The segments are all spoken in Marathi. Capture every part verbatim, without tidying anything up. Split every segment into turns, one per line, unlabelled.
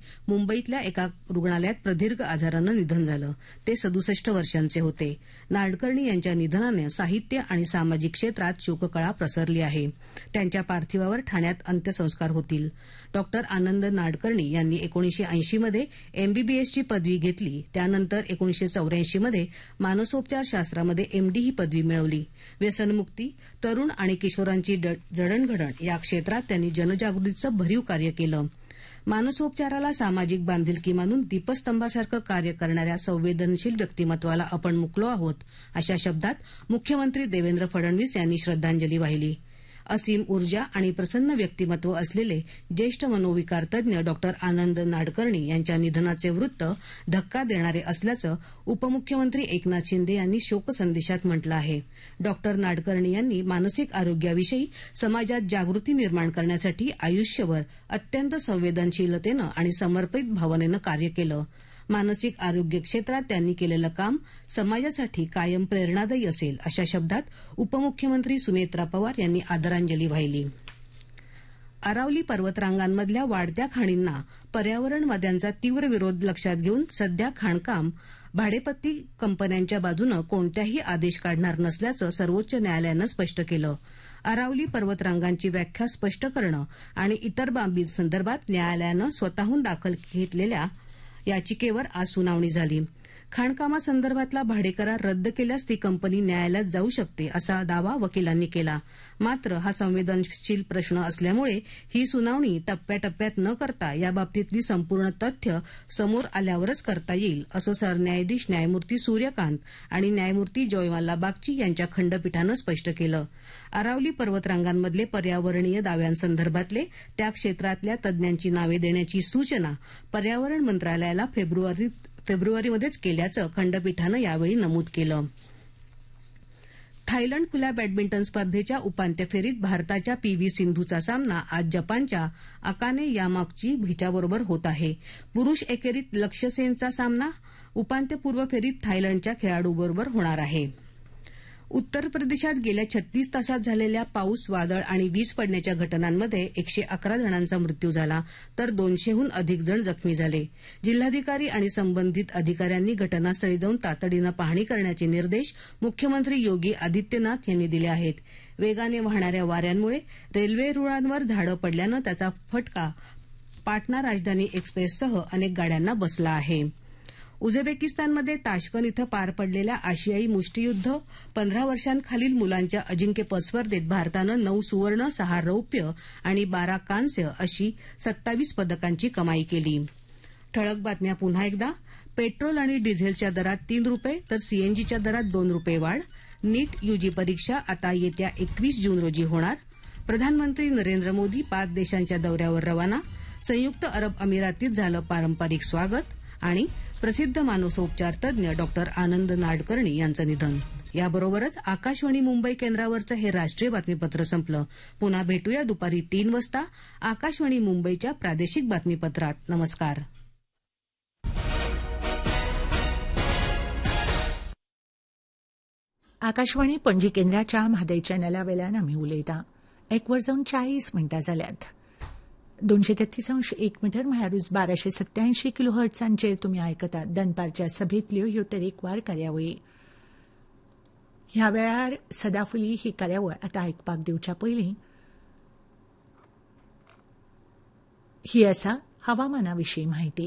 मुंबईतल्या एका रुग्णालयात प्रदीर्घ आजारानं निधन झालं. ते सदुसष्ट वर्षांचे होते. नाडकर्णी यांच्या निधनानं साहित्य आणि सामाजिक क्षेत्रात शोककळा पसरली आहे. त्यांच्या पार्थिवावर ठाण्यात अंत्यसंस्कार होतील. डॉक्टर आनंद नाडकर्णी यांनी एकोणीसशे ऐंशी मध्ये एमबीबीएसची पदवी घेतली. त्यानंतर एकोणीसशे चौऱ्याऐंशी मध्ये मानसोपचार शास्त्रामध्ये एमडी ही पदवी मिळवली. व्यसनमुक्ती, तरुण आणि किशोरांची जडणघडण या क्षेत्रात त्यांनी जनजागृतीचं भरीव कार्य केलं. मानसोपचाराला सामाजिक बांधिलकी मानून दीपस्तंभासारखं कार्य करणाऱ्या संवेदनशील व्यक्तिमत्वाला आपण मुकलो आहोत, अशा शब्दात मुख्यमंत्री देवेंद्र फडणवीस यांनी श्रद्धांजली वाहिली. असीम ऊर्जा आणि प्रसन्न व्यक्तिमत्व असलेले ज्येष्ठ मनोविकार तज्ञ डॉक्टर आनंद नाडकर्णी यांच्या निधनाचे वृत्त धक्का देणारे असल्याचं उपमुख्यमंत्री एकनाथ शिंदे यांनी शोकसंदेशात म्हटलं आहे. डॉक्टर नाडकर्णी यांनी मानसिक आरोग्याविषयी समाजात जागृती निर्माण करण्यासाठी आयुष्यभर अत्यंत संवेदनशीलतेनं आणि समर्पित भावनेनं कार्य केलं. मानसिक आरोग्य क्षेत्रात त्यांनी केलेलं काम समाजासाठी कायम प्रेरणादायी असेल, अशा शब्दात उपमुख्यमंत्री सुनेत्रा पवार यांनी आदरांजली वाहिली. अरावली पर्वतरांगांमधल्या वाढत्या खाणींना पर्यावरणवाद्यांचा तीव्र विरोध लक्षात घेऊन सध्या खाणकाम भाडेपट्टी कंपन्यांच्या बाजूनं कोणत्याही आदेश काढणार नसल्याचं सर्वोच्च न्यायालयानं स्पष्ट केलं. अरावली पर्वतरांगांची व्याख्या स्पष्ट करणं आणि इतर बाबींसंदर्भात न्यायालयानं स्वतःहून दाखल घेतलेल्या याचिकेवर आज सुनावणी झाली. खाणकामासंदर्भातला भाडेकरार रद्द केल्यास ती कंपनी न्यायालयात जाऊ शकते, असा दावा वकिलांनी केला. मात्र हा संवेदनशील प्रश्न असल्यामुळे ही सुनावणी टप्प्याटप्प्यात न करता याबाबतीतली संपूर्ण तथ्य समोर आल्यावरच करता येईल, असं सरन्यायाधीश न्यायमूर्ती सूर्यकांत आणि न्यायमूर्ती जयमाला बागची यांच्या खंडपीठानं स्पष्ट केलं. अरावली पर्वतरांगांमधले पर्यावरणीय दाव्यांसंदर्भातले त्या क्षेत्रातल्या तज्ज्ञांची नावे देण्याची सूचना पर्यावरण मंत्रालयाला फेब्रुवारीत फेब्रुवारीमध्येच केल्याचं खंडपीठानं यावेळी नमूद केलं. थायलंड खुल्या बॅडमिंटन स्पर्धेच्या उपांत्य फेरीत भारताच्या पी व्ही सिंधूचा सामना आज जपानच्या अकाने यामागुची हिच्याबरोबर होत आहे. पुरुष एकेरीत लक्ष्य सेनचा सामना उपांत्यपूर्व फेरीत थायलंडच्या खेळाडूबरोबर होणार आहे. उत्तर प्रदेशात गेल्या छत्तीस तासात झालेल्या पाऊस, वादळ आणि वीज पडण्याच्या घटनांमध्ये एकशे अकरा जणांचा मृत्यू झाला, तर दोनशेहून अधिक जण जखमी झाले. जिल्हाधिकारी आणि संबंधित अधिकाऱ्यांनी घटनास्थळी जाऊन तातडीनं पाहणी करण्याचे निर्देश मुख्यमंत्री योगी आदित्यनाथ यांनी दिले आहेत. वेगाने वाहणाऱ्या वाऱ्यांमुळे रेल्वे रुळांवर झाडं पडल्यानं त्याचा फटका पाटणा राजधानी एक्सप्रेससह अनेक गाड्यांना बसला आहे. उझबेकिस्तानमध्ये ताश्कन इथं पार पडलेल्या आशियाई मुष्टियुद्ध पंधरा वर्षांखालील मुलांच्या अजिंक्यपद स्पर्धेत भारतानं नऊ सुवर्ण, सहा रौप्य आणि बारा कांस्य अशी सत्तावीस पदकांची कमाई केली. ठळक बातम्या पुन्हा एकदा. पेट्रोल आणि डिझेलच्या दरात तीन रुपये तर सीएनजीच्या दरात दोन रुपये वाढ. नीट यूजी परीक्षा आता येत्या एकवीस जून रोजी होणार. प्रधानमंत्री नरेंद्र मोदी पाच देशांच्या दौऱ्यावर रवाना. संयुक्त अरब अमिरातीत झालं पारंपरिक स्वागत. आणि प्रसिद्ध मानसोपचार तज्ञ डॉक्टर आनंद नाडकर्णी यांचं निधन. याबरोबरच आकाशवाणी मुंबई केंद्रावरचं हे राष्ट्रीय बातमीपत्र संपलं. पुन्हा भेटूया दुपारी तीन वाजता आकाशवाणी मुंबईच्या प्रादेशिक बातमीपत्रात. नमस्कार.
आकाशवाणी पणजी केंद्राच्या म्हादय चॅनला वेल्यान आमी उलयता. एक वर जावन चाळीस मिनटां जाल्यात. दोनशे तेत्तीस अंश एक मीटर म्हळ्यारूच बाराशे सत्याऐंशी किलो हर्ट्सांचेर तुमी आयकतात दनपारच्या सभेतल्यो ह्यो तरेकवार कार्यावळी. ह्या वेळार सदाफुली ही कार्यावळ आतां आयकपाक दिवच्या पयलीं ही आसा हवामाना विशीं म्हायती.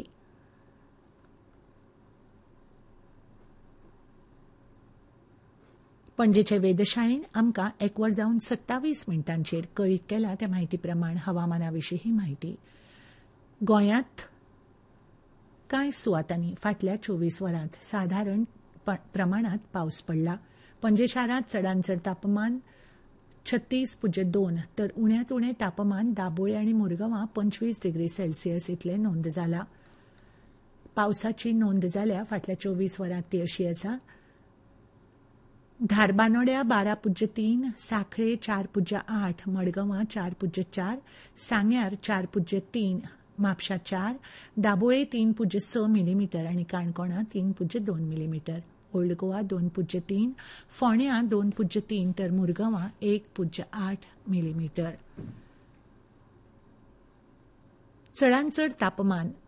पणजेचे वेधशाळेन आमकां एक वर जावन सत्तावीस मिनटांचेर कळीत केला त्या म्हायती प्रमाण हवामाना विशीं ही म्हायती. गोंयांत कांय सुवातांनी फाटल्या चोवीस वरांत साधारण प्रमाणात पावस पडला. पणजे शारांत चडांत चड तापमान छत्तीस पुज्य दोन तर उण्यांत उणें तापमान दाबोळे आनी मुरगांवां पंचवीस डिग्री सेल्सियस इतलें नोंद जाला. पावसाची नोंद जाल्या फाटल्या चोवीस वरांत ती अशी आसा. धारबानोड्या बारा पुज्य तीन, साखळे चार पुज्य आठ, मडगांवां चार पुज्य चार, सांग्यार चार पुज्य तीन, म्हापशा चार, दाबोळे तीन पुज्य स मिलीमीटर आनी काणकोणा तीन पुज्य दोन मिलीमीटर. ओल्ड गोवा दोन पुज्य तीन, फोंड्यां दोन पुज्य तीन तर मुरगांवां एक पुज्य आठ मिलीमीटर. चडांत चड तापमान